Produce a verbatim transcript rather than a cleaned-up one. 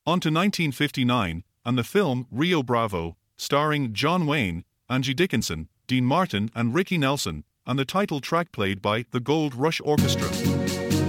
On to nineteen fifty-nine, and the film Rio Bravo, starring John Wayne, Angie Dickinson, Dean Martin and Ricky Nelson, and the title track played by the Gold Rush Orchestra.